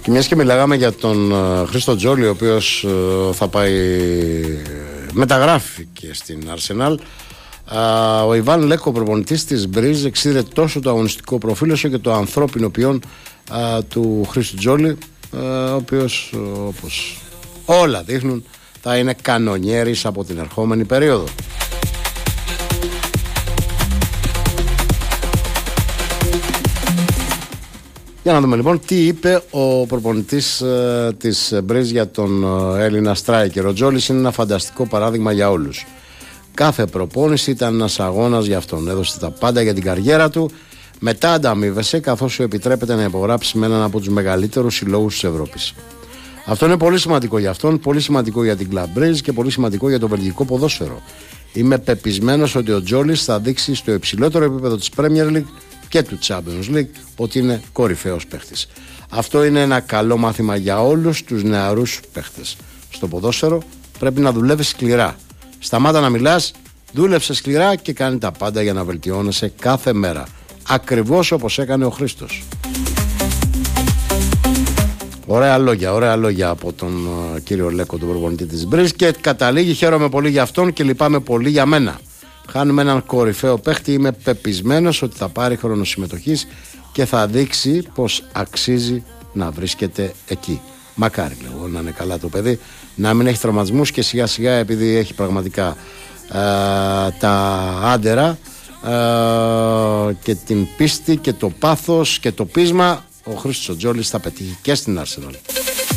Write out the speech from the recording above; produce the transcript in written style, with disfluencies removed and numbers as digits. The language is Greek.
Και μιας και μιλάγαμε για τον Χρήστο Τζόλι, ο οποίος θα πάει, μεταγράφηκε στην Arsenal, ο Ιβάν Λέκο, προπονητής της Μπριζ, εξήδε τόσο το αγωνιστικό προφίλ όσο και το ανθρώπινο ποιόν του Χρήστου Τζόλι, ο οποίος, όπως όλα δείχνουν, θα είναι κανονιέρης από την ερχόμενη περίοδο. Για να δούμε λοιπόν τι είπε ο προπονητής της Μπριζ για τον Έλληνα στράικερ. Ο Τζόλις είναι ένα φανταστικό παράδειγμα για όλους. Κάθε προπόνηση ήταν ένας αγώνας για αυτόν. Έδωσε τα πάντα για την καριέρα του. Μετά ανταμείβεσαι, καθώς σου επιτρέπεται να υπογράψει με έναν από τους μεγαλύτερους συλλόγους της Ευρώπης. Αυτό είναι πολύ σημαντικό για αυτόν, πολύ σημαντικό για την Club Brugge και πολύ σημαντικό για το βελγικό ποδόσφαιρο. Είμαι πεπισμένος ότι ο Τζόλις θα δείξει στο υψηλότερο επίπεδο της Premier League και του Champions League ότι είναι κορυφαίος παίχτης. Αυτό είναι ένα καλό μάθημα για όλους τους νεαρούς παίχτες. Στο ποδόσφαιρο πρέπει να δουλεύεις σκληρά. Σταμάτα να μιλάς, δούλεψε σκληρά και κάνει τα πάντα για να βελτιώνεσαι κάθε μέρα. Ακριβώς όπως έκανε ο Χρήστος. Ωραία λόγια από τον κύριο Λέκο, τον προπονητή της Μπριζ, και καταλήγει, χαίρομαι πολύ για αυτόν και λυπάμαι πολύ για μένα. Χάνουμε έναν κορυφαίο παίχτη, είμαι πεπισμένος ότι θα πάρει χρόνο συμμετοχής και θα δείξει πως αξίζει να βρίσκεται εκεί. Μακάρι, λέω, να είναι καλά το παιδί, να μην έχει τραυματισμούς και σιγά σιγά, επειδή έχει πραγματικά τα άντερα και την πίστη και το πάθος και το πείσμα, ο Χρήστος Τζόλις θα πετύχει και στην Arsenal.